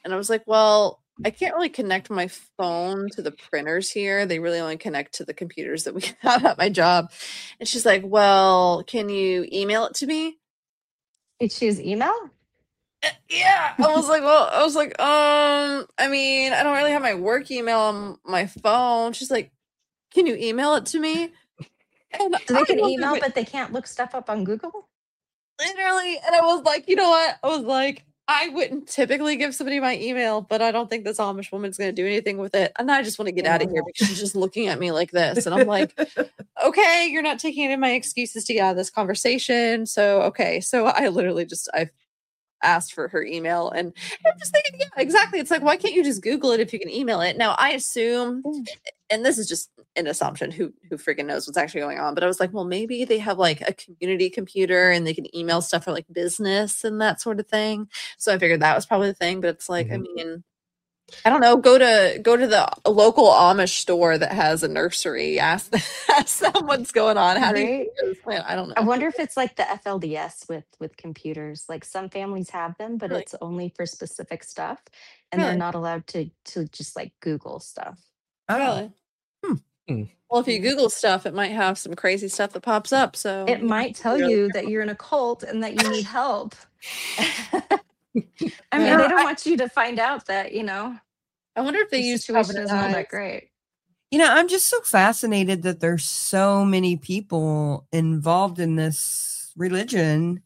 And I was like, well, I can't really connect my phone to the printers here. They really only connect to the computers that we have at my job. And she's like, well, can you email it to me? You choose email? Yeah. I was like, I mean, I don't really have my work email on my phone. She's like, can you email it to me? And So I they can wasn't email, but they can't look stuff up on Google? literally, and I was like, you know what? I was like, I wouldn't typically give somebody my email, but I don't think this Amish woman's going to do anything with it. And I just want to get out of Yeah. here because she's just looking at me like this. And I'm like, okay, you're not taking any of my excuses to get out of this conversation. So, okay. So I literally I asked for her email and I'm just thinking, yeah, exactly. It's like, why can't you just Google it if you can email it? Now, I assume, Mm. and this is just an assumption, who freaking knows what's actually going on, but I was like, well, maybe they have like a community computer and they can email stuff for like business and that sort of thing. So I figured that was probably the thing, but it's like, I mean, I don't know, go to the local Amish store that has a nursery, ask them what's going on. How do you Right? figure this plant? I don't I know. wonder if it's like the FLDS with computers. Like some families have them, but Really? it's only for specific stuff, and they're Really? not allowed to just like Google stuff. Oh. Really? Hmm. Hmm. Well, if you Yeah. Google stuff, it might have some crazy stuff that pops up. So It you have might to be tell really you that careful. you're in a cult and that you need help. I mean, Yeah. they don't want you to find out that, I wonder if they your use situation Covenant is not Eyes. that great. I'm just so fascinated that there's so many people involved in this religion,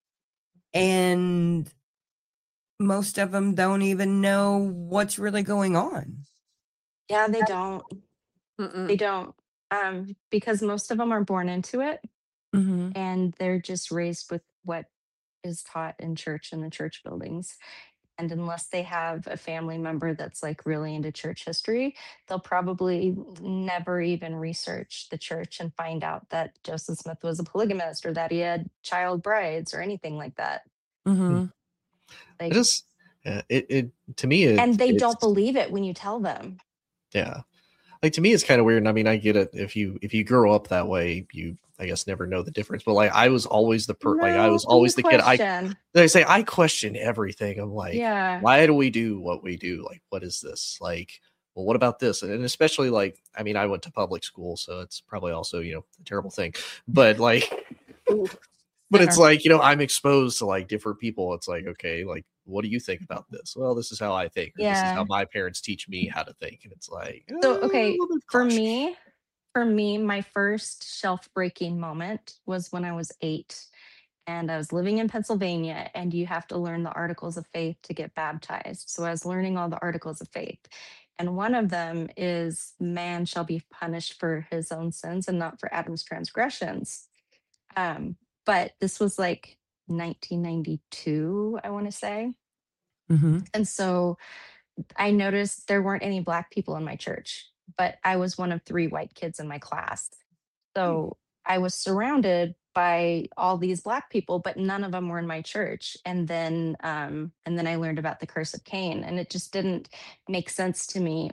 and most of them don't even know what's really going on. Yeah, they don't. They Mm-mm. don't. Because most of them are born into it Mm-hmm. and they're just raised with what is taught in church and the church buildings. And unless they have a family member that's like really into church history, they'll probably never even research the church and find out that Joseph Smith was a polygamist or that he had child brides or anything like that. Mm-hmm. It Like, just it to me and they it's don't believe it when you tell them. yeah. Like to me it's kind of weird. And I mean, I get it if you grow up that way, you I guess never know the difference. But like I was always I No, was you always the kid. question. They say I question everything. I'm like, Yeah. why do we do what we do? Like, what is this? Like, well, what about this? And especially like, I mean, I went to public school, so it's probably also, a terrible thing. But like, Ooh, but it's center. like, I'm exposed to like different people. It's like, okay, like, what do you think about this? Well, this is how I think, or this is how Yeah. my parents teach me how to think. And it's like, a So, okay, little bit for cautious. me, for me, my first shelf breaking moment was when I was 8 and I was living in Pennsylvania, and you have to learn the articles of faith to get baptized. So I was learning all the articles of faith. And one of them is man shall be punished for his own sins and not for Adam's transgressions. Um, but this was like 1992, I want to say. Mm-hmm. And so I noticed there weren't any Black people in my church, but I was one of 3 white kids in my class. So I was surrounded by all these Black people, but none of them were in my church. And then I learned about the curse of Cain, and it just didn't make sense to me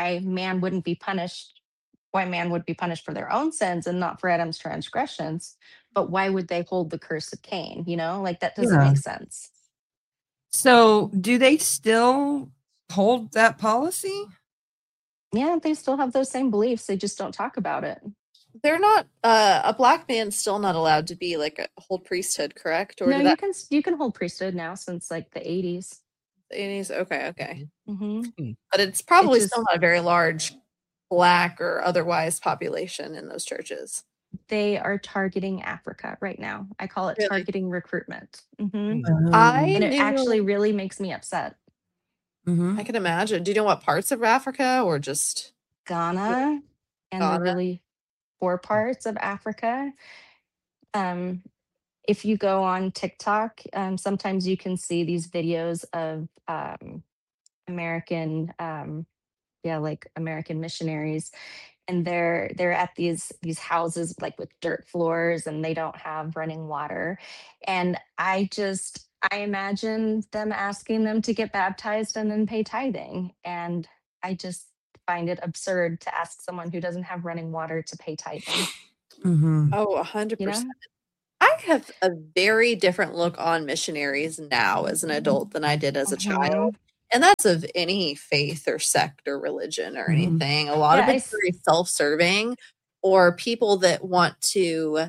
why man would be punished for their own sins and not for Adam's transgressions. But why would they hold the curse of Cain? Like that doesn't Yeah. make sense. So do they still hold that policy? Yeah, they still have those same beliefs. They just don't talk about it. They're not a black man's still not allowed to be like a hold priesthood, correct? Or No, did that you can hold priesthood now since like the 80s. it is okay, okay. Hmm. Hmm. But it's It probably still just not a very large black or otherwise population in those churches. they are targeting Africa right now. I call it Really? targeting recruitment. I And it knew actually really makes me upset. Mm-hmm. I can imagine. Do you know what parts of Africa or just Ghana and the Ghana? really poor parts of Africa. Um, if you go on TikTok, sometimes you can see these videos of American, like American missionaries, and they're at these houses like with dirt floors, and they don't have running water. And I imagine them asking them to get baptized and then pay tithing. And I just find it absurd to ask someone who doesn't have running water to pay tithing, Mm-hmm. Oh, you 100%. know? I have a very different look on missionaries now as an adult than I did as a Mhm. child. And that's of any faith or sect or religion or anything. A lot of Yeah, it's very self-serving, or people that want to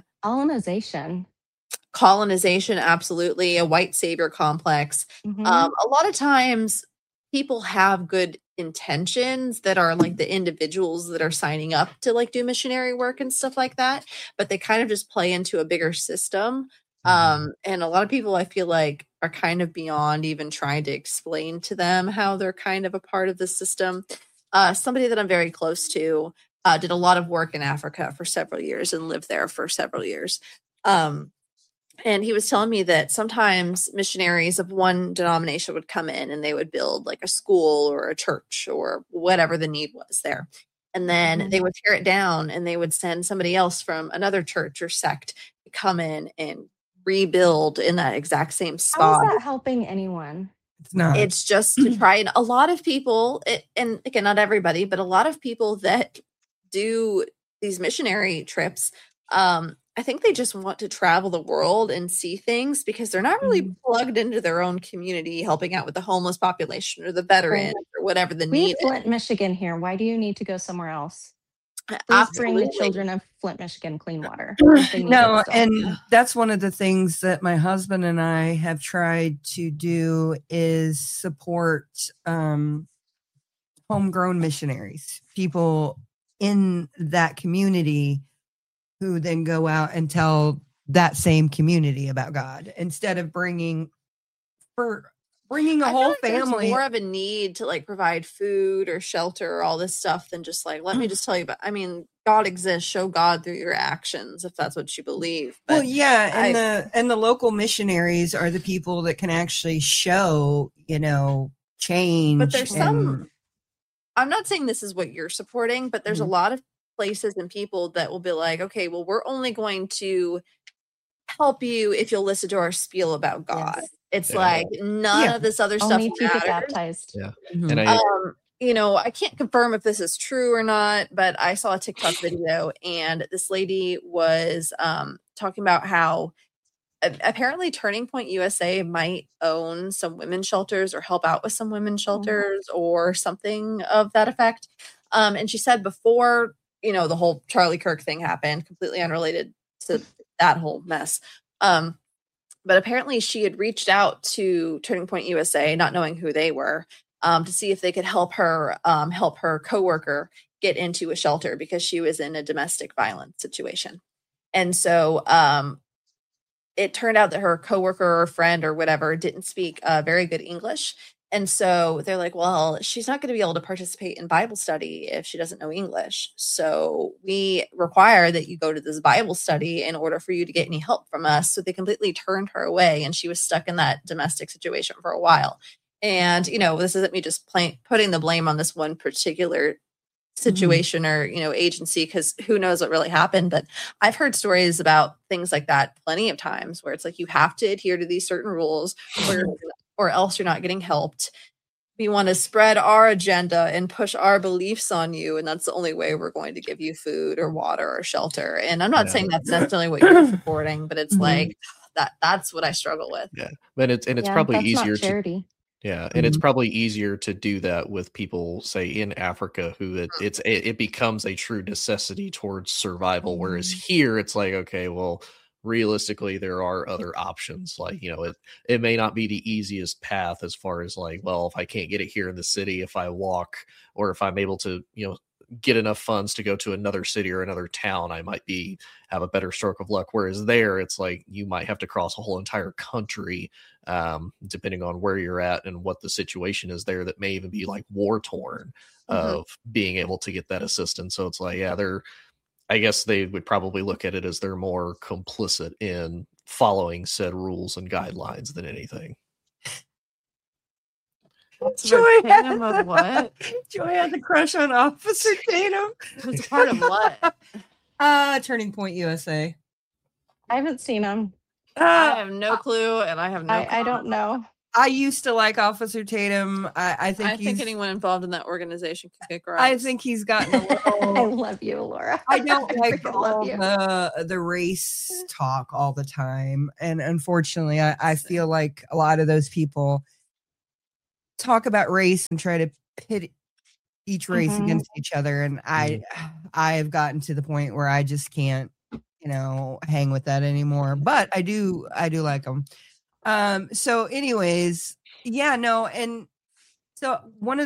colonization, absolutely, a white savior complex. Mhm. A lot of times people have good intentions that are like the individuals that are signing up to like do missionary work and stuff like that, but they kind of just play into a bigger system. And a lot of people I feel like are kind of beyond even trying to explain to them how they're kind of a part of the system. Somebody that I'm very close to did a lot of work in Africa for several years and lived there for several years. And he was telling me that sometimes missionaries of one denomination would come in and they would build like a school or a church or whatever the need was there. And then they would tear it down and they would send somebody else from another church or sect to come in and rebuild in that exact same How spot. is that helping anyone? It's not. It's just to try, and a lot of people, and again, not everybody, but a lot of people that do these missionary trips, I think they just want to travel the world and see things because they're not really plugged into their own community, helping out with the homeless population or the veterans or whatever the We need have is. Flint, Michigan here. Why do you need to go somewhere else? Please bring the Absolutely. children of Flint, Michigan clean water. 'cause they need No, it still. and that's one of the things that my husband and I have tried to do is support homegrown missionaries, people in that community who then go out and tell that same community about God instead of bringing a I feel whole like there's family. more of a need to like provide food or shelter or all this stuff than just like, let me just tell you about, I mean, God exists, show God through your actions if that's what you believe. Well, But yeah, and the local missionaries are the people that can actually show, change. But there's some, I'm not saying this is what you're supporting, but there's a lot of places and people that will be like, okay, well, we're only going to help you if you'll listen to our spiel about God. Yes. It's Yeah. like none of this other stuff Only if you get matters. baptized. Yeah. Mhm. And I I can't confirm if this is true or not, but I saw a TikTok video and this lady was talking about how apparently Turning Point USA might own some women's shelters or help out with some women's shelters or something of that effect. And she said before, the whole Charlie Kirk thing happened, completely unrelated to that whole mess. But apparently she had reached out to Turning Point USA, not knowing who they were, to see if they could help her coworker get into a shelter because she was in a domestic violence situation. And so it turned out that her coworker or friend or whatever didn't speak very good English. And so they're like, well, she's not going to be able to participate in Bible study if she doesn't know English. So we require that you go to this Bible study in order for you to get any help from us. So they completely turned her away and she was stuck in that domestic situation for a while. And, this isn't me just putting the blame on this one particular situation or agency, because who knows what really happened. But I've heard stories about things like that plenty of times where it's like you have to adhere to these certain rules or else you're not getting helped. We want to spread our agenda and push our beliefs on you, and that's the only way we're going to give you food or water or shelter. And I'm not saying that's necessarily what you're supporting, but it's like that's what I struggle with. Yeah, but it's Yeah, probably that's easier not charity. Yeah, and it's probably easier to do that with people, say, in Africa, who it becomes a true necessity towards survival. Whereas here, it's like, okay, well, realistically, there are other options. Like, it may not be the easiest path as far as like, well, if I can't get it here in the city, if I walk, or if I'm able to, get enough funds to go to another city or another town, I might have a better stroke of luck. Whereas there, it's like you might have to cross a whole entire country, depending on where you're at and what the situation is there, that may even be like war torn of being able to get that assistance. So it's like, I guess they would probably look at it as they're more complicit in following said rules and guidelines than anything. Joy of what? Joy had the crush on Officer Tatum. Who's a part of what? Turning Point USA. I haven't seen them. I have no clue, and I have no. I don't know. I used to like Officer Tatum. I think anyone involved in that organization can kick rocks. I think he's gotten a little. I love you, Laura. I don't like freaking all love the race talk all the time, and unfortunately, I feel like a lot of those people talk about race and try to pit each race Mhm. against each other, and I've gotten to the point where I just can't, hang with that anymore. But I do like them. So anyways, yeah, no, and so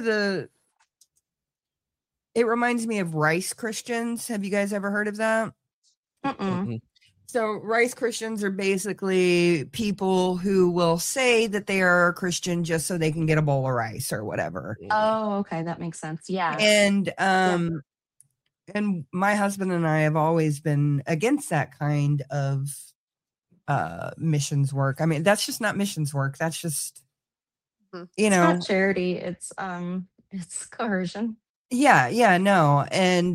it reminds me of Rice Christians. Have you guys ever heard of that? Mm-mm. Mhm. So Rice Christians are basically people who will say that they are a Christian just so they can get a bowl of rice or whatever. Oh, okay, that makes sense. Yeah. And and my husband and I have always been against that kind of missions work. I mean, that's just not missions work. That's just Mhm. It's not charity. It's coercion. Yeah, no. And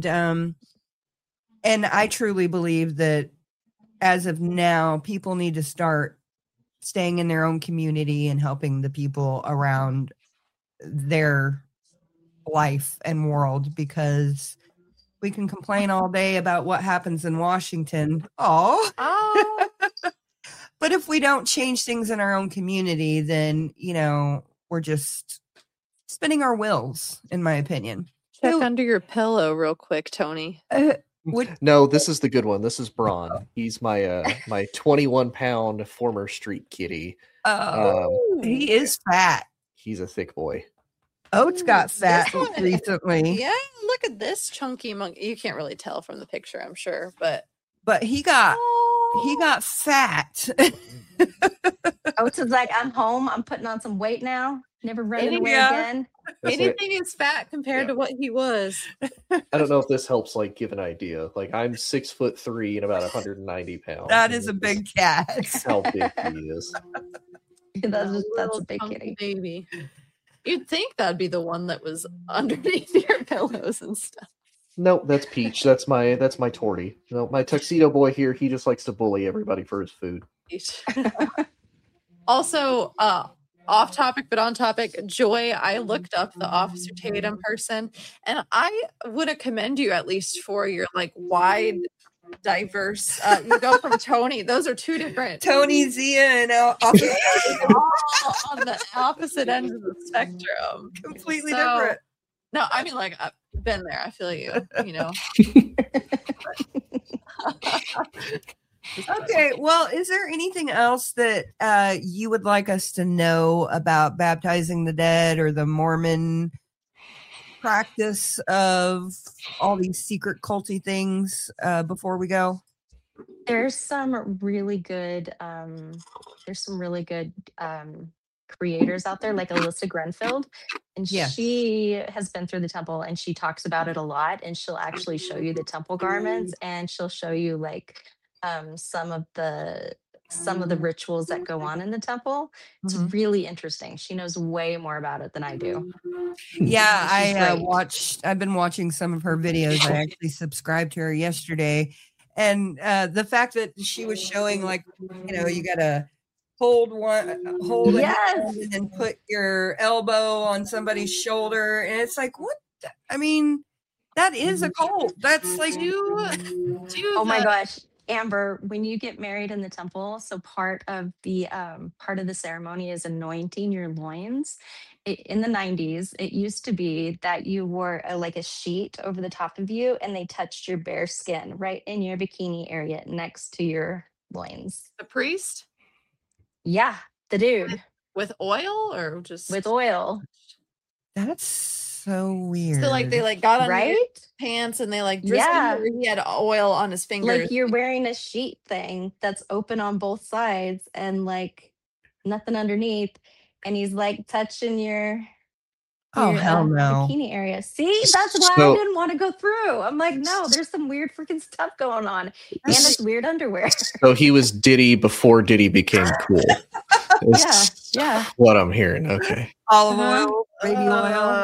I truly believe that as of now, people need to start staying in their own community and helping the people around their life and world, because we can complain all day about what happens in Washington. Oh, but if we don't change things in our own community, then, we're just spinning our wheels, in my opinion. Check So, under your pillow real quick, Tony. No, this is the good one. This is Braun. He's my my 21-pound former street kitty. He is fat. He's a thick boy. Oates got fat This one- recently, Yeah, look at this chunky monkey. You can't really tell from the picture, I'm sure, but but he got fat. Oates is like, I'm home. I'm putting on some weight now. Never running away Yeah. again. That's it. anything is fat compared to what he was. I don't know if this helps give an idea. I'm 6'3" and about 190 pounds. That is a big cat. That's how big he is. That's a Little big chunky kitty. baby. You'd think that'd be the one that was underneath your pillows and stuff. No, that's Peach. That's my Torty. No, my tuxedo boy here, he just likes to bully everybody for his food. Also, off topic but on topic, Joy, I looked up the Officer Tatum person, and I would have commend you at least for your wide, diverse. You go from Tony; those are two different. Tony, Zia, and all on the opposite ends of the spectrum. completely So- different. No, I mean I've been there. I feel you. Okay, well, is there anything else that you would like us to know about baptizing the dead or the Mormon practice of all these secret culty things before we go? There's some really good creators out there, like Alyssa Grenfield, and Yes. she has been through the temple and she talks about it a lot, and she'll actually show you the temple garments, and she'll show you some of the rituals that go on in the temple. It's Mhm. really interesting. She knows way more about it than I do. Yeah, She's great. I've been watching some of her videos. I actually subscribed to her yesterday, and the fact that she was showing you gotta hold a Yes. hand and then put your elbow on somebody's shoulder, and it's like, what? I mean, that is a cult. That's like Oh my gosh, Amber, when you get married in the temple, so part of the ceremony is anointing your loins. In the 90s, it used to be that you wore a sheet over the top of you, and they touched your bare skin right in your bikini area next to your loins. The priest Yeah, the dude with oil or just with oil, That's so weird. So they got on right? his pants and they drizzled Yeah. him, or he had oil on his fingers. Like you're wearing a sheet thing that's open on both sides and nothing underneath, and he's touching your hell no. bikini area. See, that's why I didn't want to go through. I'm like, no, there's some weird freaking stuff going on, and it's weird underwear. So he was Diddy before Diddy became cool. Yeah. What I'm hearing. Okay. Olive oil, baby oil.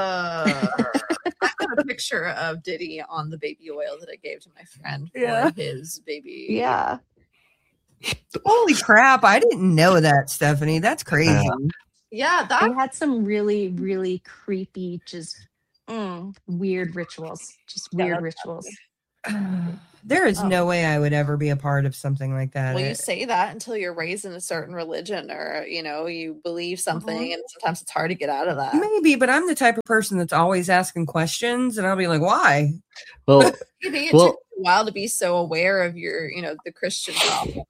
I have a picture of Diddy on the baby oil that I gave to my friend Yeah. for his baby. Yeah. Holy crap! I didn't know that, Stephanie. That's crazy. Yeah, I that had some really, really creepy, just weird rituals. Just weird rituals. There is Oh. no way I would ever be a part of something like that. Well, you say that until you're raised in a certain religion, or you believe something, Mhm. and sometimes it's hard to get out of that. Maybe, but I'm the type of person that's always asking questions, and I'll be like, "Why?" Well, Maybe it well, took you a while to be so aware of your, the Christian problems.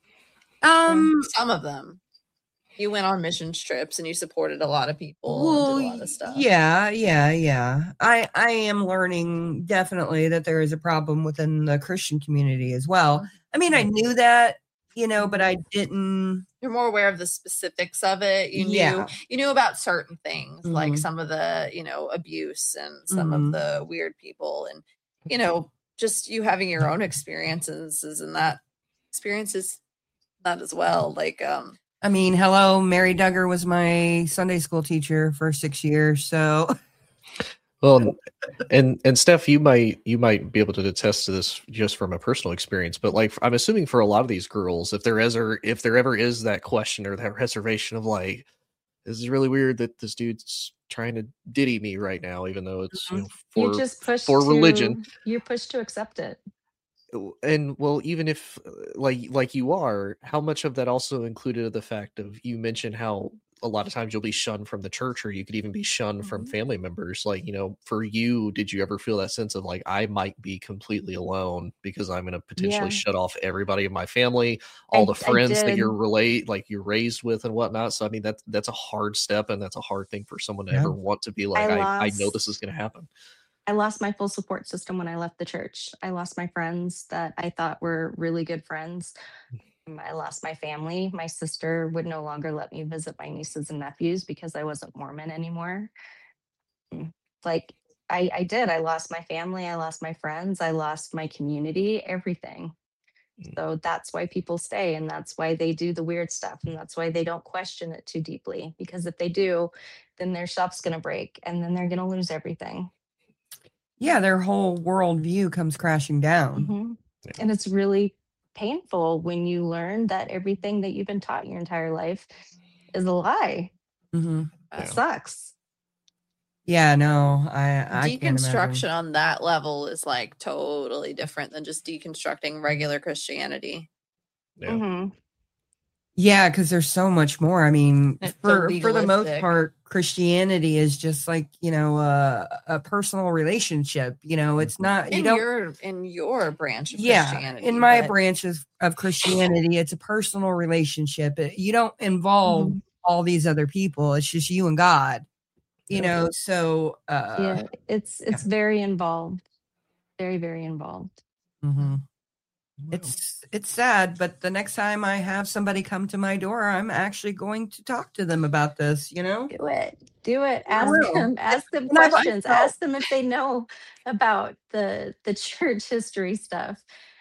Some of them. You went on mission trips and you supported a lot of people and did a lot of stuff. Yeah. I am learning definitely that there is a problem within the Christian community as well. I mean, I knew that, but I didn't. You're more aware of the specifics of it. You knew about certain things, like Mhm. some of the, abuse and some Mhm. of the weird people, and just you having your own experiences and that experiences that as well. Like I mean, hello, Mary Duggar was my Sunday school teacher for 6 years, so well, and Steph, you might be able to attest to this just from a personal experience, but like I'm assuming for a lot of these girls, if there ever is that question or that reservation of like, this is really weird that this dude's trying to diddy me right now, even though it's Mhm. You just push for religion. You're pushed to accept it. And well, even if like you are, how much of that also included the fact of, you mentioned how a lot of times you'll be shunned from the church, or you could even be shunned from family members. Like, for you, did you ever feel that sense of like, I might be completely alone because I'm going to potentially Yeah. shut off everybody in my family, all the I friends that did. you're raised with and whatnot. So I mean, that's a hard step, and that's a hard thing for someone to Yeah. ever want to be like, I know this is going to happen. I lost my full support system when I left the church. I lost my friends that I thought were really good friends. I lost my family. My sister would no longer let me visit my nieces and nephews because I wasn't Mormon anymore. Like I did. I lost my family. I lost my friends. I lost my community, everything. So that's why people stay, and that's why they do the weird stuff, and that's why they don't question it too deeply. Because if they do, then their stuff's going to break, and then they're going to lose everything. Yeah, their whole worldview comes crashing down. Mhm. And it's really painful when you learn that everything that you've been taught your entire life is a lie. Mm-hmm. It sucks. Yeah, no, I can't deconstruction imagine. on that level is like totally different than just deconstructing regular Christianity. Yeah. Mm-hmm. Yeah, because there's so much more. I mean, It's for so the most legalistic. part, Christianity is just like, a personal relationship. It's not you don't in your branch of yeah, Christianity. in my but- branches of Christianity, it's a personal relationship. You don't involve Mhm. all these other people. It's just you and God. So Yeah, it's very involved. Very, very involved. mhm. It's sad, but the next time I have somebody come to my door, I'm actually going to talk to them about this, Do it. Ask will. them And I've questions. felt- Ask them if they know about the church history stuff,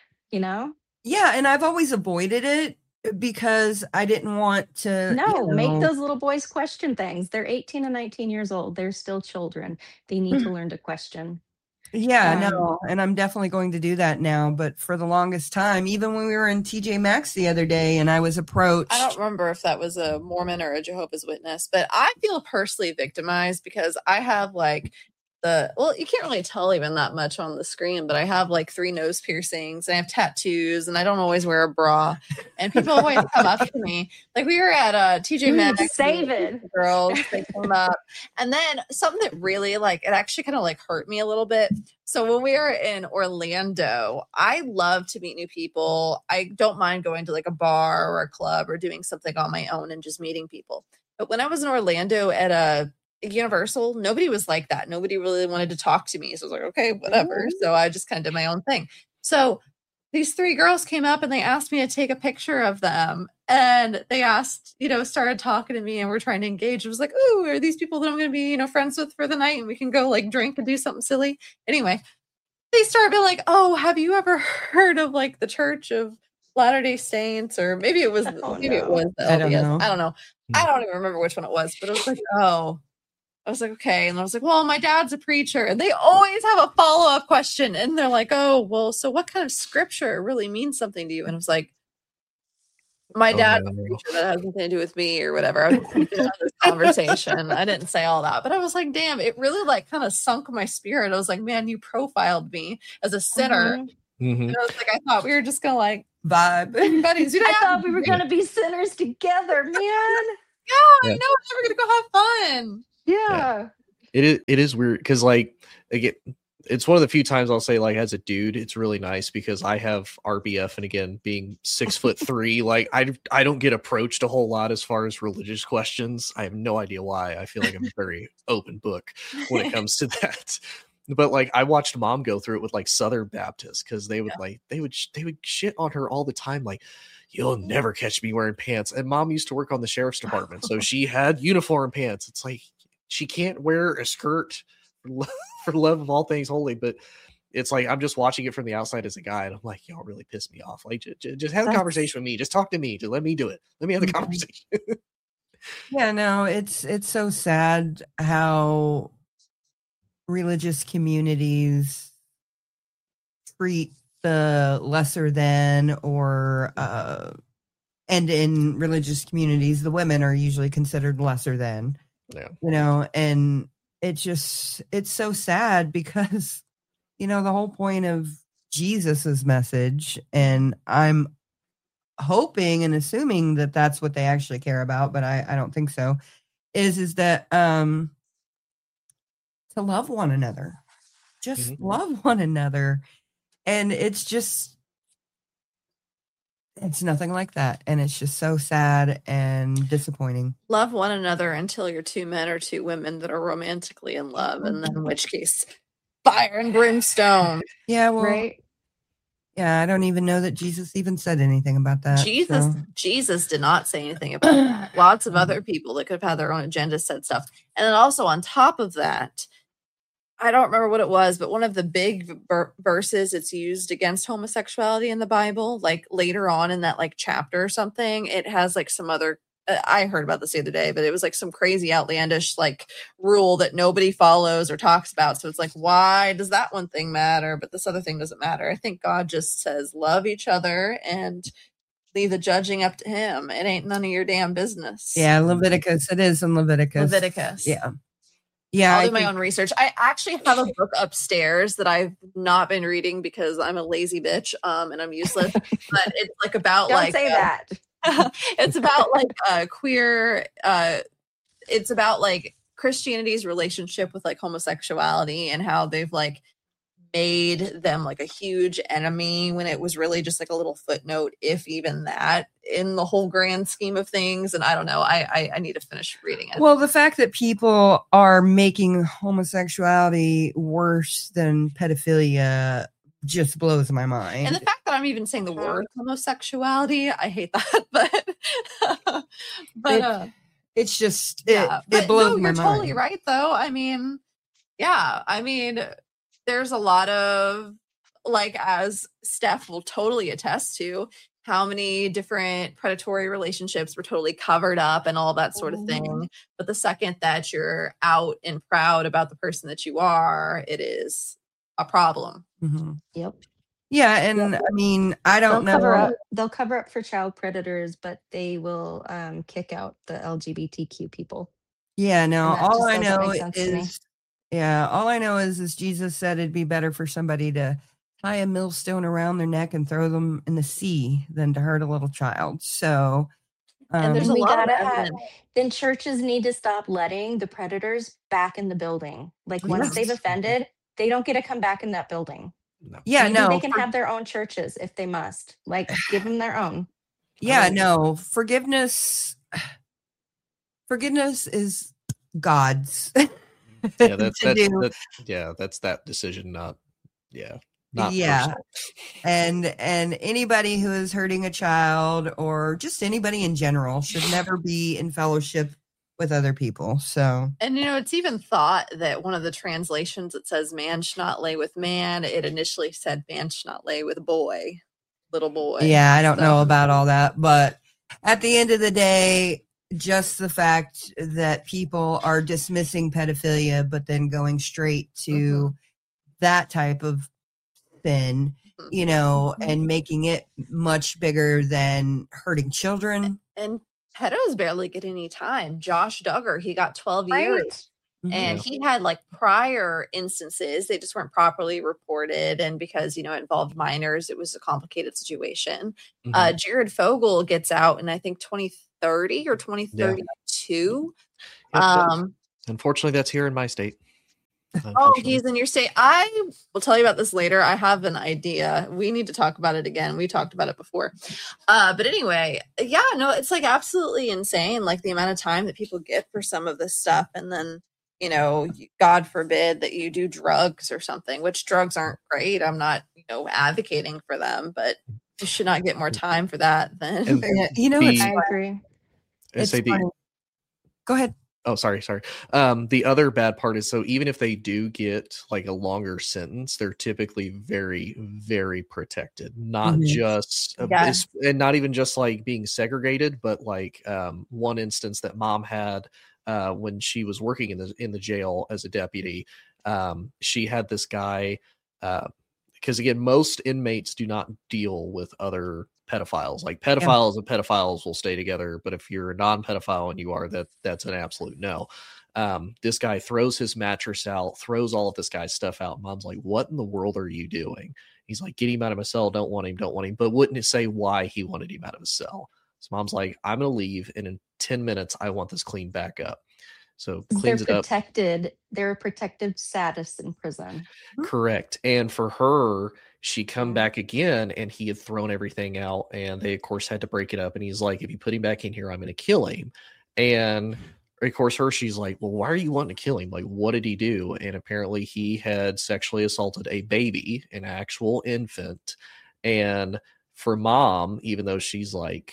Yeah, and I've always avoided it because I didn't want to, No, make those little boys question things. They're 18 and 19 years old. They're still children. They need to learn to question. Yeah, Um, no, and I'm definitely going to do that now. But for the longest time, even when we were in TJ Maxx the other day and I was approached. I don't remember if that was a Mormon or a Jehovah's Witness, but I feel personally victimized because I have like you can't really tell even that much on the screen, but I have like 3 nose piercings and I have tattoos and I don't always wear a bra. And people always come up to me. Like we were at TJ Maxx. Save it. Girls, they come up. And then something that really it actually kind of hurt me a little bit. So when we were in Orlando, I love to meet new people. I don't mind going to a bar or a club or doing something on my own and just meeting people. But when I was in Orlando at a Universal, nobody was like that. Nobody really wanted to talk to me. So I was like, okay, whatever. So I just kind of did my own thing. So these 3 girls came up and they asked me to take a picture of them. And they asked, started talking to me and we're trying to engage. It was like, oh, are these people that I'm going to be, friends with for the night and we can go drink and do something silly? Anyway, they started being like, oh, have you ever heard of the Church of Latter-day Saints? Or maybe it was, it was the LDS. I don't know. I don't know. I don't even remember which one it was, but it was like, oh. I was like, okay. And I was like, well, my dad's a preacher. And they always have a follow-up question. And they're like, oh, well, so what kind of scripture really means something to you? And I was like, My Oh, dad no. was a preacher. That has nothing to do with me or whatever. I was just having this conversation. I didn't say all that, but I was like, damn, it really like kind of sunk my spirit. I was like, man, you profiled me as a sinner. Mhm. Mhm. And I was like, I thought we were just gonna like Vibe. be buddies. You don't I have thought to we were be- gonna be sinners together, man. Yeah, I Yeah. know. We're gonna go have fun. Yeah. It is weird because like again, it's one of the few times I'll say like as a dude, it's really nice because I have RBF, and again, being 6'3", like I don't get approached a whole lot as far as religious questions. I have no idea why. I feel like I'm a very open book when it comes to that. But like I watched mom go through it with like Southern Baptists because they would they would shit on her all the time, like you'll never catch me wearing pants. And mom used to work on the sheriff's department, so she had uniform pants. It's like she can't wear a skirt for love of all things holy, but it's like I'm just watching it from the outside as a guy, and I'm like, y'all really piss me off. Like, just have a conversation with me. Just talk to me. Just let me do it. Let me have the conversation. Yeah, no, it's so sad how religious communities treat the lesser than, or and in religious communities, the women are usually considered lesser than. Yeah. You know, and it's so sad because, you know, the whole point of Jesus's message, and I'm hoping and assuming that that's what they actually care about, but I don't think so, is that to love one another. Just love one another. And it's nothing like that. And it's just so sad and disappointing. Love one another until you're two men or two women that are romantically in love, and then in which case, fire and brimstone. Yeah, well, Right. yeah, I don't even know that Jesus even said anything about that. Jesus did not say anything about that. Lots of other people that could have had their own agenda said stuff. And then also on top of that, I don't remember what it was, but one of the big verses it's used against homosexuality in the Bible, like later on in that like chapter or something, it has like some other, I heard about this the other day, but it was like some crazy outlandish like rule that nobody follows or talks about. So it's like, why does that one thing matter, but this other thing doesn't matter? I think God just says, love each other and leave the judging up to him. It ain't none of your damn business. Yeah, Leviticus. It is in Leviticus. Yeah. Yeah, I'll do my own research. I actually have a book upstairs that I've not been reading because I'm a lazy bitch and I'm useless. But it's like about Don't like say that. it's about like queer. It's about like Christianity's relationship with like homosexuality and how they've like made them like a huge enemy when it was really just like a little footnote, if even that, in the whole grand scheme of things. And I don't know. I need to finish reading it. Well, the fact that people are making homosexuality worse than pedophilia just blows my mind. And the fact that I'm even saying the word homosexuality, I hate that. But it's just yeah. it blows no, my you're mind. totally right, though. I mean, yeah. I mean, there's a lot of, like, as Steph will totally attest to, how many different predatory relationships were totally covered up and all that sort of thing. But the second that you're out and proud about the person that you are, it is a problem. Mm-hmm. Yep. Yeah, and I mean, I don't know. They'll cover up for child predators, but they will kick out the LGBTQ people. Yeah, no, all I know is Jesus said it'd be better for somebody to tie a millstone around their neck and throw them in the sea than to hurt a little child. So, and there's a lot of evidence. Then churches need to stop letting the predators back in the building. Like once they've offended, they don't get to come back in that building. No. Yeah, maybe they can have their own churches if they must. Like give them their own. Yeah, no, forgiveness is God's. Yeah, that's that decision, not personal. And anybody who is hurting a child or just anybody in general should never be in fellowship with other people. So, and it's even thought that one of the translations, it says man should not lay with man, it initially said man should not lay with little boy. Yeah, I don't know about all that, but at the end of the day, just the fact that people are dismissing pedophilia but then going straight to that type of sin you know, and making it much bigger than hurting children. And pedos barely get any time. Josh Duggar, he got 12 years. Right? And Yeah. he had like prior instances, they just weren't properly reported. And because, it involved minors, it was a complicated situation. Mhm. Jared Fogle gets out in, I think, 2030 or 2032. Yep. Um, Unfortunately, that's here in my state. Oh, Unfortunately. he's in your state. I will tell you about this later. I have an idea. We need to talk about it again. We talked about it before. But anyway, yeah, no, it's like absolutely insane. Like the amount of time that people get for some of this stuff. And then, God forbid that you do drugs or something, which drugs aren't great. I'm not, advocating for them, but you should not get more time for that than. And Yeah, you know, it's the- I agree. I it's say the funny. Go ahead. Oh, sorry. The other bad part is, so even if they do get like a longer sentence, they're typically very, very protected. Not Mhm. just, Yeah. and not even just like being segregated, but like one instance that mom had when she was working in the jail as a deputy. She had this guy, because again, most inmates do not deal with other pedophiles. Like pedophiles and pedophiles will stay together, but if you're a non-pedophile and you are, that's an absolute no. This guy throws his mattress out, throws all of this guy's stuff out. Mom's like, what in the world are you doing? He's like, get him out of my cell. Don't want him, but wouldn't say why he wanted him out of his cell. So mom's like, I'm gonna leave, and in 10 minutes I want this cleaned back up. So They're cleans it up. protected. They're a protected status in prison. Correct. And for her, she come Yeah. back again, and he had thrown everything out, and they of course had to break it up. And he's like, if you put him back in here, I'm going to kill him. And of course she's like, well, why are you wanting to kill him? Like, what did he do? And apparently he had sexually assaulted a baby, an actual infant. And for mom, even though she's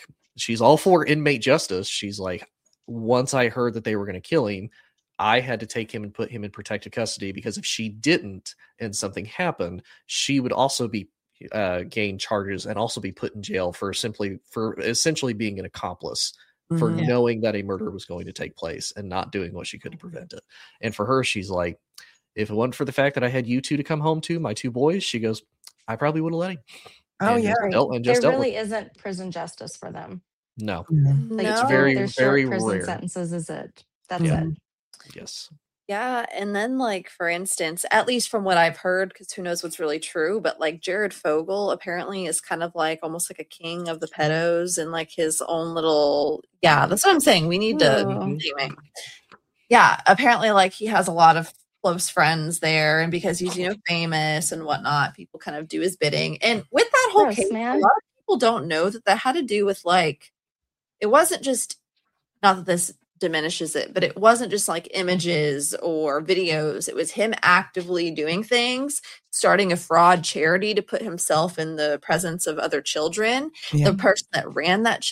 all for inmate justice, she's like, once I heard that they were going to kill him, I had to take him and put him in protective custody, because if she didn't and something happened, she would also be gain charges and also be put in jail for essentially being an accomplice for Mhm. knowing that a murder was going to take place and not doing what she could to prevent it. And for her, she's like, if it wasn't for the fact that I had you two to come home to, my two boys, she goes, I probably would have let him. Oh, And yeah. just dealt- and just There dealt with really isn't prison justice for them. it. No. Like, No. very, their very short prison rare. sentences is it. That's Yeah. it. Yes. Yeah, and then like for instance, at least from what I've heard, because who knows what's really true, but like Jared Fogle apparently is kind of like almost like a king of the pedos and like his own little that's what I'm saying. We need to Ooh. apparently like he has a lot of close friends there, and because he's famous and whatnot, people kind of do his bidding. And with that whole Gross, case, man. a lot of people don't know that had to do with like it wasn't just, not that this diminishes it, but it wasn't just like images or videos. It was him actively doing things, starting a fraud charity to put himself in the presence of other children. Yeah. The person that ran that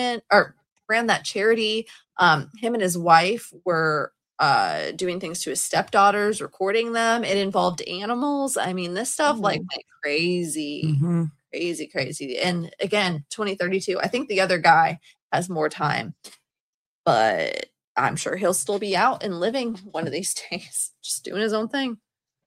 charity, him and his wife were doing things to his stepdaughters, recording them. It involved animals. I mean, this stuff like went crazy, Mhm. crazy. And again, 2032. I think the other guy has more time, but I'm sure he'll still be out and living one of these days, just doing his own thing.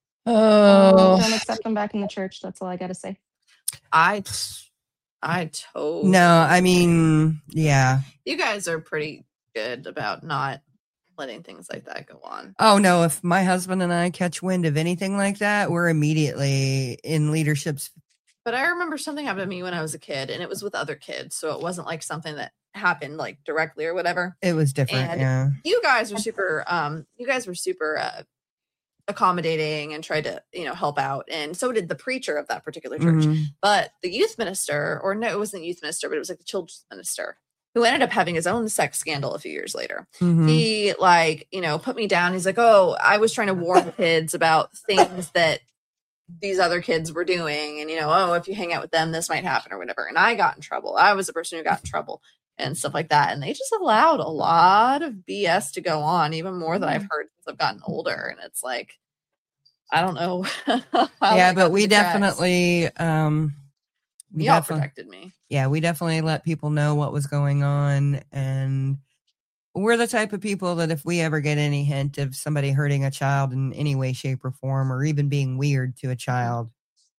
Don't accept them back in the church. That's all I got to say. I totally. No, I mean, yeah. You guys are pretty good about not letting things like that go on. Oh, no. If my husband and I catch wind of anything like that, we're immediately in leadership's. But I remember something happened to me when I was a kid, and it was with other kids. So it wasn't like something that happened like directly or whatever. It was different. And yeah. You guys were super, accommodating and tried to, help out. And so did the preacher of that particular church. Mhm. But the youth minister, or no, it wasn't youth minister, but it was like the children's minister, who ended up having his own sex scandal a few years later. Mhm. He put me down. He's like, oh, I was trying to warn kids about things that these other kids were doing. And, if you hang out with them, this might happen or whatever. And I got in trouble. I was the person who got in trouble and stuff like that. And they just allowed a lot of BS to go on, even more than I've heard since I've gotten older. And it's like, I don't know. Yeah, but we definitely, y'all protected me. Yeah, we definitely let people know what was going on. And we're the type of people that if we ever get any hint of somebody hurting a child in any way, shape, or form, or even being weird to a child,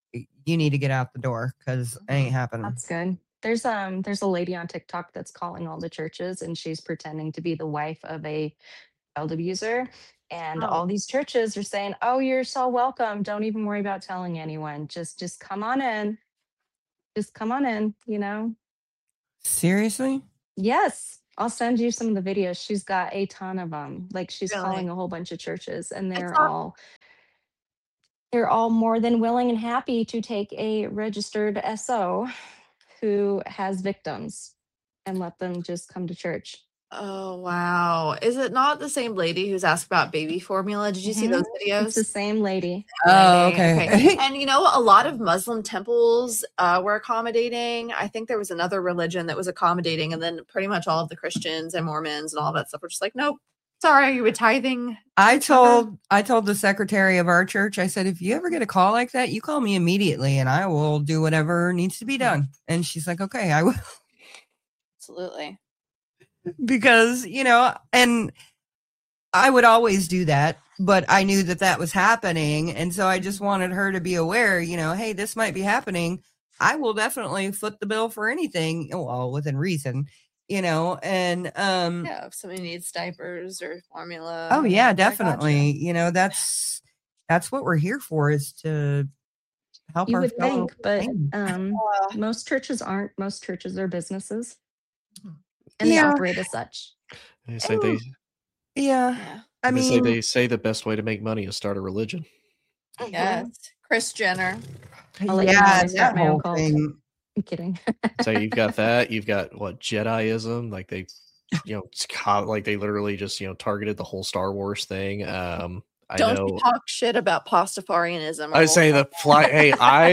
you need to get out the door because it ain't happening. That's good. There's a lady on TikTok that's calling all the churches, and she's pretending to be the wife of a child abuser. And Oh. all these churches are saying, "Oh, you're so welcome. Don't even worry about telling anyone. Just come on in. Just come on in, you know?" Seriously? Yes. I'll send you some of the videos. She's got a ton of them. Like she's Really? calling a whole bunch of churches, and It's they're all more than willing and happy to take a registered SO who has victims and let them just come to church. Oh wow. Is it not the same lady who's asked about baby formula? Did you see those It's the videos? same lady. Oh, Lady, okay. And you know, a lot of Muslim temples were accommodating. I think there was another religion that was accommodating, and then pretty much all of the Christians and Mormons and all that stuff were just like, nope, sorry, are you with tithing? I told the secretary of our church, I said, if you ever get a call like that, you call me immediately and I will do whatever needs to be done. And she's like, okay, I will. Absolutely. Because, you know, and I would always do that, but I knew that that was happening. And so I just wanted her to be aware, you know, hey, this might be happening. I will definitely foot the bill for anything, well, within reason, you know, and Yeah, if somebody needs diapers or formula. oh yeah, I gotcha. definitely. You know, that's what we're here for, is to help You our would fellow think, but man. most churches aren't. Most churches are businesses, and they Yeah. operate as such. They say they Yeah. Yeah. I mean, they say the best way to make money is start a religion. Yes. Kris Jenner. I'll let you know when I start my own cult. I'm kidding. So you've got that. You've got what, Jediism? Like they, you know, like they literally just, you know, targeted the whole Star Wars thing. I Don't know. you talk shit about Pastafarianism. I say the fly. Hey,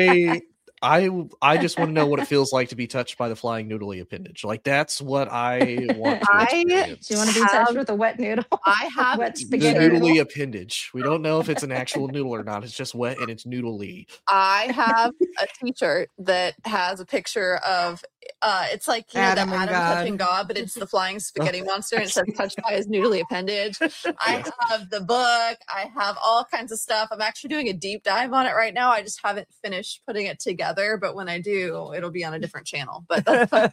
I just want to know what it feels like to be touched by the flying noodly appendage. Like that's what I want to experience. Do you want to be touched with a wet noodle? I have wet The spaghetti noodly noodle? appendage. We don't know if it's an actual noodle or not. It's just wet and it's noodly. I have a t-shirt that has a picture of it's like, you know, Adam the and Adam God. touching God, but it's the flying spaghetti monster, and it says touched by his noodly appendage. I have the book. I have all kinds of stuff. I'm actually doing a deep dive on it right now. I just haven't finished putting it together, but when I do, it'll be on a different channel. But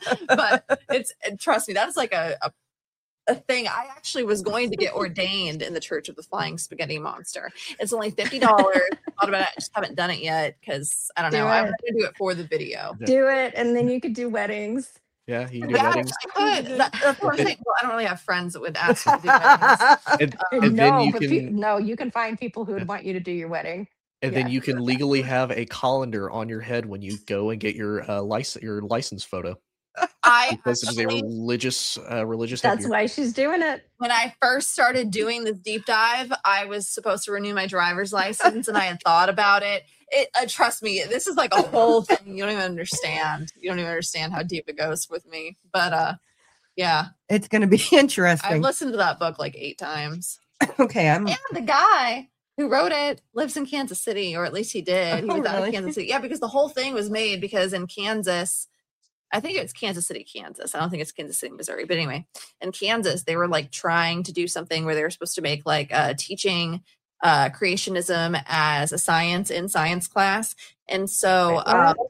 but it's, trust me, that's like a thing. I actually was going to get ordained in the Church of the Flying Spaghetti Monster. It's only $50. I thought about it. I just haven't done it yet because I don't know. I'm going to do it for the video. Do it, and then you could do weddings. Yeah, you can do Yeah, weddings. I could. That's what I'm saying. Well, I don't really have friends that would ask me to do weddings. And then you can You can find people who would want you to do your wedding. and then you can legally have a colander on your head when you go and get your license photo. Because it is a religious That's headgear. why she's doing it. When I first started doing this deep dive, I was supposed to renew my driver's license, and I had thought about it. Trust me, this is like a whole thing. You don't even understand. You don't even understand how deep it goes with me. But yeah, it's going to be interesting. I've listened to that book like 8 times. Okay, And the guy who wrote it lives in Kansas City, or at least he did. He was out of Kansas City. Yeah, because the whole thing was made because in Kansas, I think it's Kansas City, Kansas. I don't think it's Kansas City, Missouri. But anyway, in Kansas, they were like trying to do something where they were supposed to make like teaching creationism as a science in science class. And so,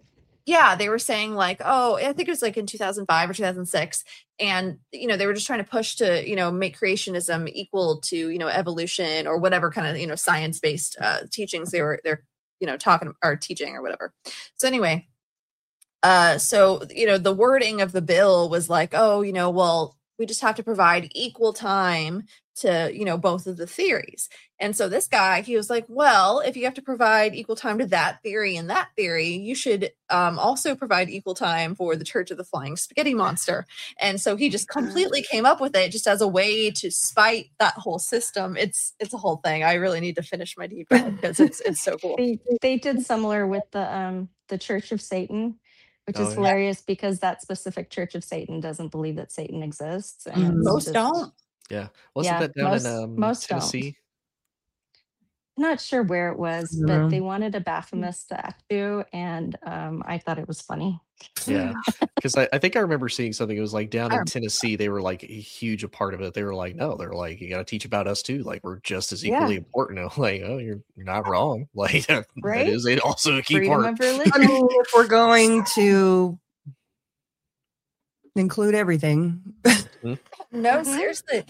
yeah, they were saying like, oh, I think it was like in 2005 or 2006. And, you know, they were just trying to push to, you know, make creationism equal to, you know, evolution or whatever kind of, you know, science-based teachings they're, you know, talking or teaching or whatever. So anyway, so, you know, the wording of the bill was like, oh, you know, well, we just have to provide equal time to, you know, both of the theories. And so this guy, he was like, well, if you have to provide equal time to that theory and that theory, you should also provide equal time for the Church of the Flying Spaghetti Monster. And so he just completely came up with it just as a way to spite that whole system. It's a whole thing. I really need to finish my deep dive because it's so cool. They did similar with the Church of Satan, which is hilarious because that specific Church of Satan doesn't believe that Satan exists. And most don't. Yeah. Wasn't that down in most Tennessee? I'm not sure where it was, but they wanted a Baphomet statue, and I thought it was funny. Yeah, because I think I remember seeing something. It was like down I in remember Tennessee, they were like a huge a part of it. They were like, no, they're like, you got to teach about us too. Like we're just as Yeah. equally important. I'm like, oh, you're not wrong. Like that Right? is also a key Freedom part. of I religion. mean, if we're going to include everything, No, Mhm. seriously.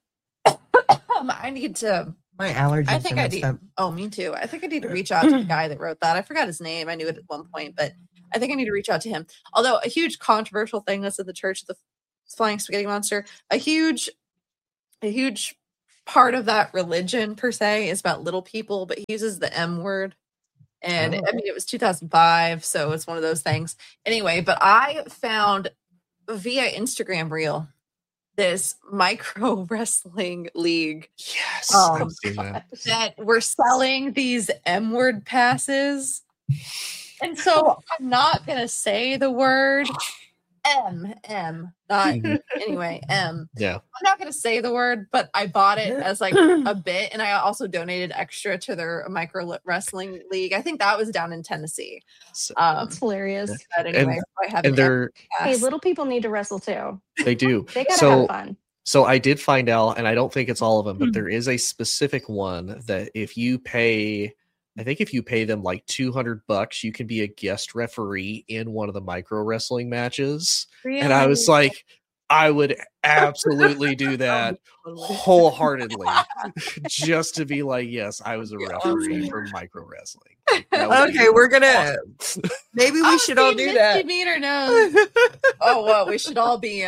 I need to. my allergies I think are I messed need. up. Oh, me too. I think I need to reach out to the guy that wrote that. I forgot his name. I knew it at one point, but I think I need to reach out to him. Although a huge controversial thing that's in the Church of the Flying Spaghetti Monster, a huge part of that religion per se is about little people, but he uses the M word. And Oh. I mean, it was 2005, so it's one of those things. Anyway, but I found via Instagram reel this micro wrestling league Yes, Um, I've seen that. that were selling these M word passes. And so I'm not going to say the word M, not Mhm. anyway, M. Yeah. I'm not going to say the word, but I bought it as like a bit. And I also donated extra to their micro wrestling league. I think that was down in Tennessee. So- That's hilarious. But anyway, I have and an M they're Hey, pass. little people need to wrestle too. they do. They gotta So have fun. So I did find out, and I don't think it's all of them, but there is a specific one that if you pay, I think if you pay them like $200, you can be a guest referee in one of the micro wrestling matches. And I was like, I would absolutely do that wholeheartedly, just to be like, yes, I was a referee for micro wrestling. Like, that would be Okay, we're gonna awesome. maybe we should all do that. Meter knows. Oh, well, we should all be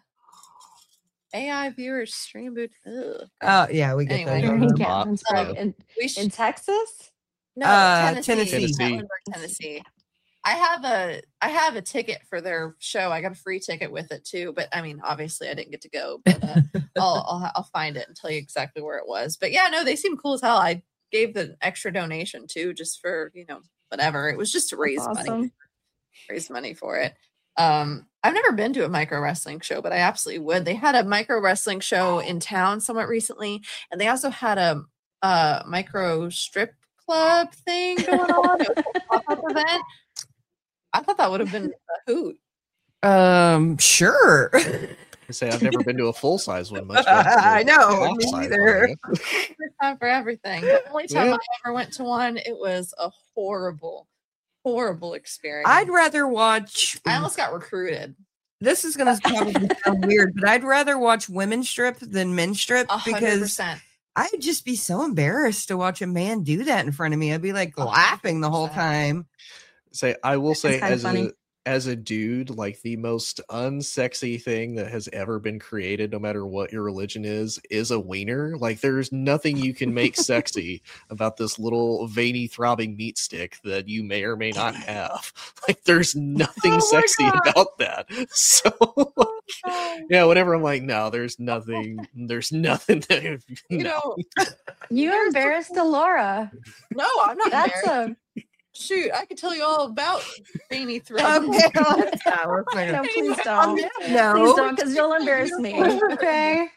AI viewers stream boot. Oh yeah, we get Anyway. those. Yeah. Gavin's So, from We in should Texas. no Tennessee. Gatlinburg, Tennessee. I have a ticket for their show. I got a free ticket with it too, but I mean, obviously, I didn't get to go. But I'll find it and tell you exactly where it was. But yeah, no, they seem cool as hell. I gave the extra donation too, just for whatever. It was just to raise money. Raise money for it. I've never been to a micro wrestling show, but I absolutely would. They had a micro wrestling show in town somewhat recently, and they also had a micro strip club thing going on. It was a pop-up event. I thought that would have been a hoot. Sure. I say I've never been to a full size one. Much I know, me half-size neither. one, I guess. First time for everything. The only time Yeah. I ever went to one, it was a horrible experience. I'd rather watch. I almost got recruited. This is gonna probably sound weird, but I'd rather watch women strip than men strip because 100%. I'd just be so embarrassed to watch a man do that in front of me. I'd be like laughing the whole 100%. time. Say I will say kinda funny. as a dude, like the most unsexy thing that has ever been created, no matter what your religion is a wiener. Like there's nothing you can make sexy about this little veiny throbbing meat stick that you may or may not have. Like there's nothing Oh my sexy God. about that. So yeah, whenever I'm like, no, there's nothing that You no. know, You embarrassed Laura. no, I'm not That's married. a Shoot, I could tell you all about veiny throat. Okay, let's go. no. Please On don't. that Please note, don't, because you'll embarrass me. Okay.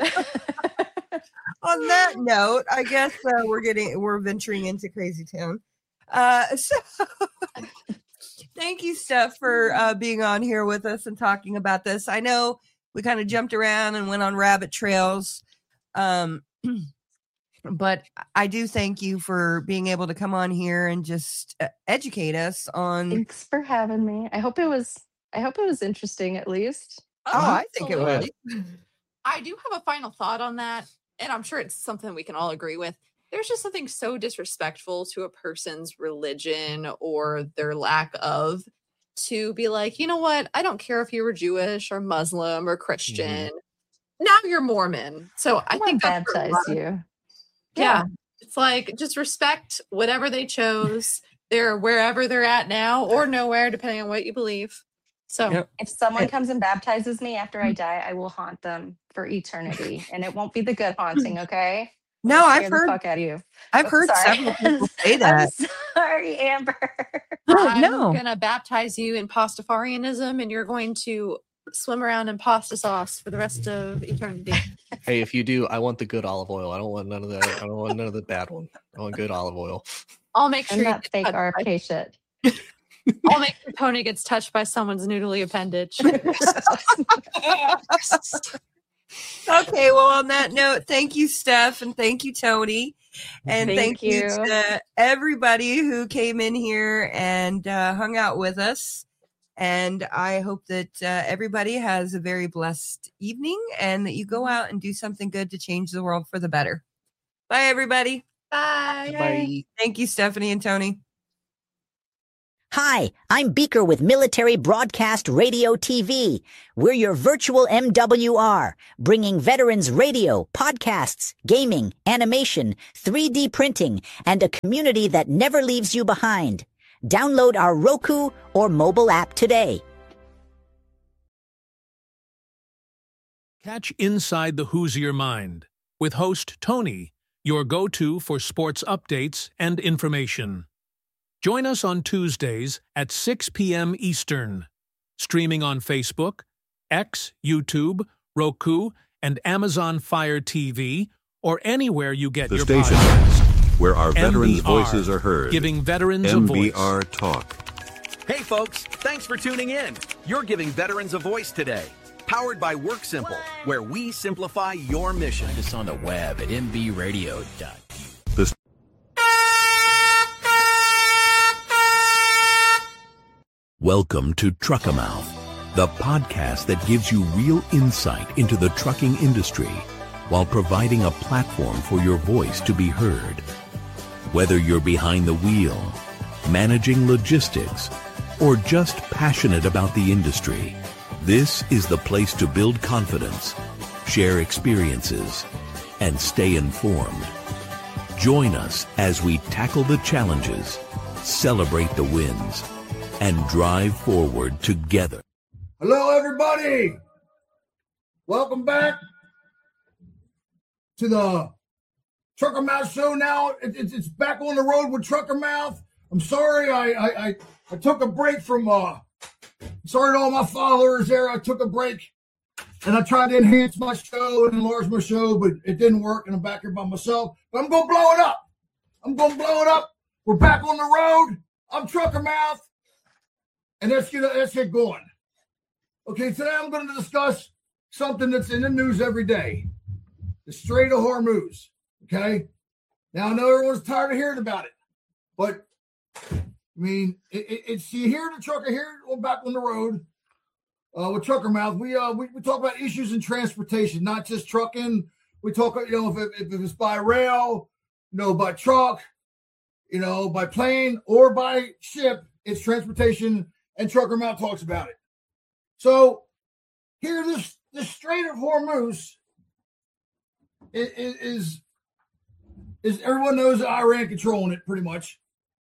on that note, I guess we're venturing into Crazy Town. So thank you, Steph, for being on here with us and talking about this. I know we kind of jumped around and went on rabbit trails. But I do thank you for being able to come on here and just educate us on. Thanks for having me. I hope it was interesting at least. Oh, I think it Absolutely. was. I do have a final thought on that, and I'm sure it's something we can all agree with. There's just something so disrespectful to a person's religion or their lack of to be like, you know what? I don't care if you were Jewish or Muslim or Christian. Now you're Mormon. So I I want think to that's a baptize lot of- you. Yeah. It's like just respect whatever they chose. They're wherever they're at now or nowhere, depending on what you believe. So Yep. If someone comes and baptizes me after I die, I will haunt them for eternity, and it won't be the good haunting. Okay? No, I'll I've scare the heard fuck out of you. I've heard Sorry. several people say that. I'm sorry, Amber. I'm No. gonna baptize you in Pastafarianism, and you're going to swim around in pasta sauce for the rest of eternity. Hey, if you do, I want the good olive oil. I don't want none of that. I don't want none of the bad one. I want good olive oil. I'll make sure And you that get fake that. RFK shit. Only if Tony gets touched by someone's noodly appendage. Okay, well, on that note, thank you, Steph, and thank you, Tony. And thank you to everybody who came in here and hung out with us. And I hope that everybody has a very blessed evening and that you go out and do something good to change the world for the better. Bye, everybody. Bye. Bye. Thank you, Stephanie and Tony. Hi, I'm Beaker with Military Broadcast Radio TV. We're your virtual MWR, bringing veterans radio, podcasts, gaming, animation, 3D printing, and a community that never leaves you behind. Download our Roku or mobile app today. Catch Inside the Hoosier Mind with host Tony, your go-to for sports updates and information. Join us on Tuesdays at 6 p.m. Eastern. Streaming on Facebook, X, YouTube, Roku, and Amazon Fire TV, or anywhere you get your station podcasts. Where our veterans' MBR, voices are heard. Giving veterans a voice. MBR Talk. Hey folks, thanks for tuning in. You're giving veterans a voice today. Powered by WorkSimple, where we simplify your mission. Find us on the web at mbradio.u. Welcome to Truckamouth, the podcast that gives you real insight into the trucking industry while providing a platform for your voice to be heard. Whether you're behind the wheel, managing logistics, or just passionate about the industry, this is the place to build confidence, share experiences, and stay informed. Join us as we tackle the challenges, celebrate the wins, and drive forward together. Hello, everybody. Welcome back to the Trucker Mouth Show. Now it's back on the road with Trucker Mouth. I'm sorry I took a break from sorry to all my followers there. I took a break and I tried to enhance my show and enlarge my show, but it didn't work, and I'm back here by myself. But I'm gonna blow it up. We're back on the road. I'm Trucker Mouth. And let's get going. Okay, today I'm going to discuss something that's in the news every day. The Strait of Hormuz. Okay? Now, I know everyone's tired of hearing about it. But, I mean, it's you hear the trucker here, we're back on the road with Trucker Mouth. We talk about issues in transportation, not just trucking. We talk, if it's by rail, by truck, by plane, or by ship, it's transportation. And Trucker Mouth talks about it. So here, the Strait of Hormuz is everyone knows Iran controlling it pretty much.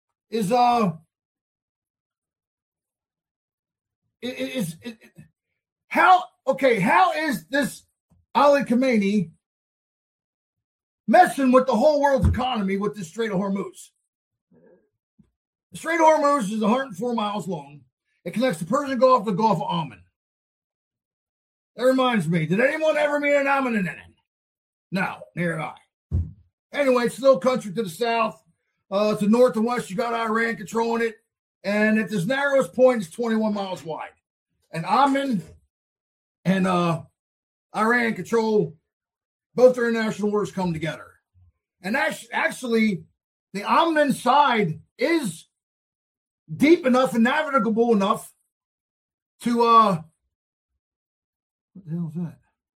How is this Ali Khamenei messing with the whole world's economy with the Strait of Hormuz? The Strait of Hormuz is 104 miles long. It connects the Persian Gulf to the Gulf of Oman. That reminds me, did anyone ever meet an Oman in it? No, neither did I. Anyway, it's a little country to the south. To the north and west, you got Iran controlling it. And at this narrowest point, it's 21 miles wide. And Oman and Iran control both their international waters come together. And actually, the Oman side is deep enough and navigable enough to what the hell is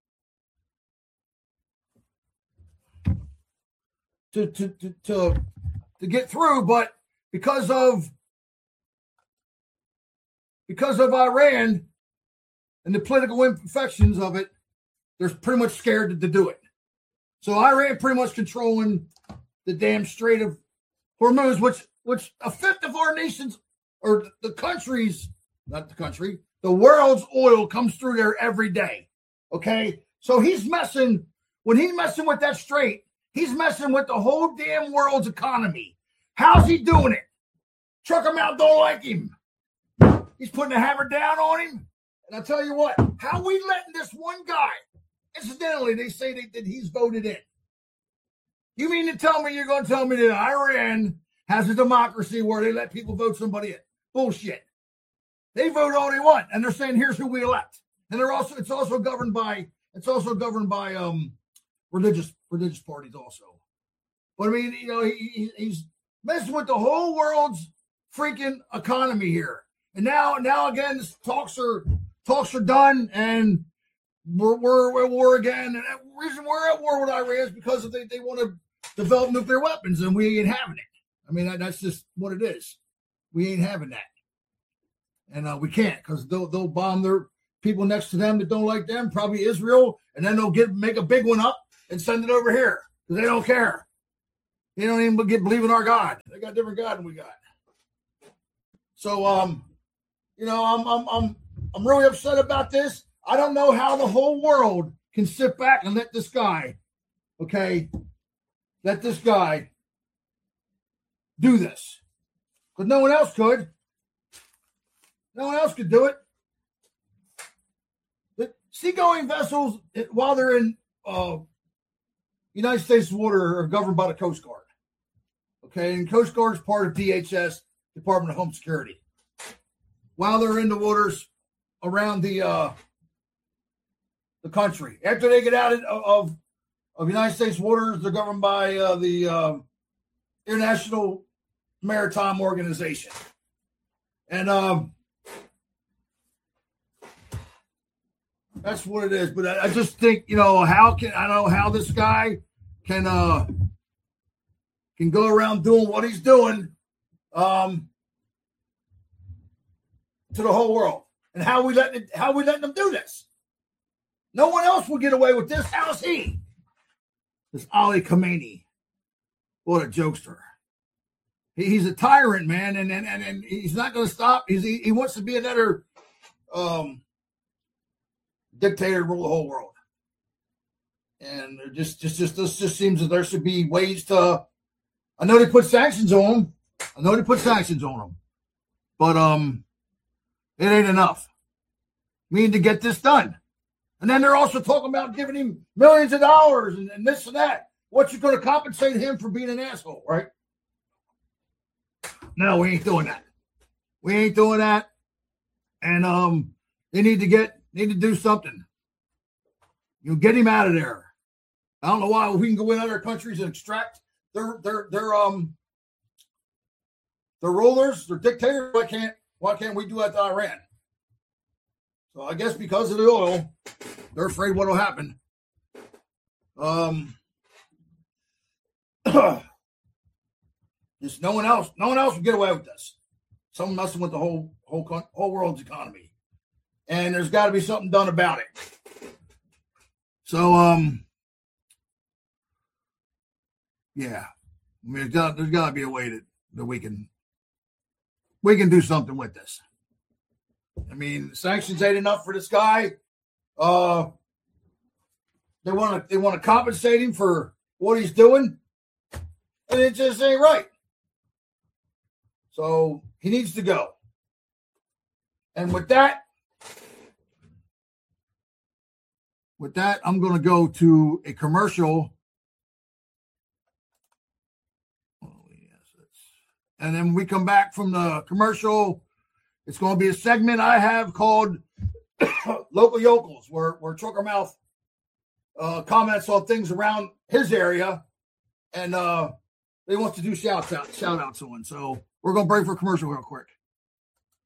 that? To get through, but because of Iran and the political imperfections of it, they're pretty much scared to do it. So Iran pretty much controlling the damn Strait of Hormuz, which a fifth of our nations, or the countries, not the country, the world's oil comes through there every day. Okay? So when he's messing with that strait, he's messing with the whole damn world's economy. How's he doing it? Trucker Mouth don't like him. He's putting a hammer down on him. And I'll tell you what, how we letting this one guy, incidentally, they say that he's voted in. You mean to tell me you're going to tell me that Iran has a democracy where they let people vote somebody in? Bullshit. They vote all they want, and they're saying here's who we elect. And it's also governed by religious parties also. But I mean, you know, he's messing with the whole world's freaking economy here. And now again, talks are done, and we're at war again. And the reason we're at war with Iran is because they want to develop nuclear weapons, and we ain't having it. I mean, that's just what it is. We ain't having that, and we can't, because they'll bomb their people next to them that don't like them, probably Israel, and then they'll make a big one up and send it over here because they don't care. They don't even believe in our God. They got a different God than we got. So, you know, I'm really upset about this. I don't know how the whole world can sit back and let this guy do this. Because no one else could. No one else could do it. The seagoing vessels, while they're in United States water, are governed by the Coast Guard. Okay, and Coast Guard is part of DHS, Department of Home Security. While they're in the waters around the country. After they get out of United States waters, they're governed by the International Maritime Organization. And that's what it is. But I just think, you know, I don't know how this guy can go around doing what he's doing to the whole world. And how we letting them do this? No one else will get away with this. How's he? This Ali Khamenei. What a jokester. He's a tyrant, man, and he's not going to stop. He wants to be another dictator, rule the whole world. And it just seems that there should be ways to. I know they put sanctions on him. But it ain't enough. We need to get this done. And then they're also talking about giving him millions of dollars and this and that. What, you going to compensate him for being an asshole, right? No, we ain't doing that. We ain't doing that. And they need to do something. You get him out of there. I don't know why we can go in other countries and extract their rulers, their dictators. Why can't we do that to Iran? So I guess because of the oil, they're afraid what'll happen. Just no one else will get away with this. Someone messing with the whole world's economy, and there's got to be something done about it. So yeah, I mean, there's got to be a way that we can do something with this. I mean, sanctions ain't enough for this guy. They want to compensate him for what he's doing, and it just ain't right. So he needs to go. And with that, I'm going to go to a commercial. And then when we come back from the commercial, it's going to be a segment I have called Local Yokels, where Trucker Mouth comments on things around his area, and they want to do shout outs on. So we're going to break for commercial real quick.